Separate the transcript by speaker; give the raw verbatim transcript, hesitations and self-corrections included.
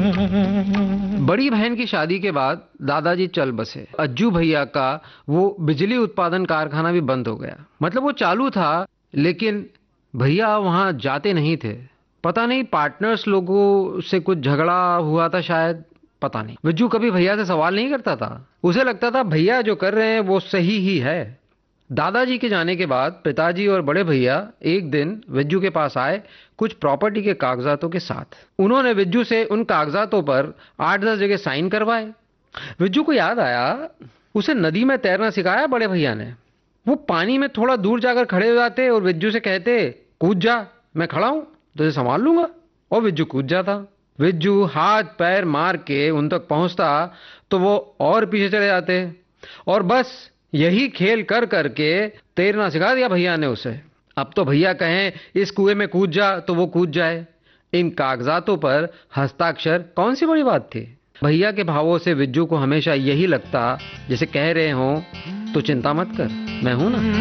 Speaker 1: बड़ी बहन की शादी के बाद दादाजी चल बसे। अज्जू भैया का वो बिजली उत्पादन कारखाना भी बंद हो गया। मतलब वो चालू था लेकिन भैया वहां जाते नहीं थे। पता नहीं पार्टनर्स लोगों से कुछ झगड़ा हुआ था शायद, पता नहीं। विज्जू कभी भैया से सवाल नहीं करता था। उसे लगता था भैया जो कर रहे हैं वो सही ही है। दादाजी के जाने के बाद पिताजी और बड़े भैया एक दिन विज्जू के पास आए कुछ प्रॉपर्टी के कागजातों के साथ। उन्होंने विज्जू से उन कागजातों पर आठ दस जगह साइन करवाए। विज्जू को याद आया उसे नदी में तैरना सिखाया बड़े भैया ने। वो पानी में थोड़ा दूर जाकर खड़े हो जाते और विज्जू से कहते, कूद जा, मैं खड़ा हूं, तुझे संभाल लूंगा। और विज्जू कूद जाता। विज्जू हाथ पैर मार के उन तक पहुंचता तो वो और पीछे चले जाते। और बस यही खेल कर करके तैरना सिखा दिया भैया ने उसे। अब तो भैया कहें इस कुएं में कूद जा तो वो कूद जाए। इन कागजातों पर हस्ताक्षर कौन सी बड़ी बात थी। भैया के भावों से विज्जू को हमेशा यही लगता जैसे कह रहे हो तो चिंता मत कर, मैं हूं ना।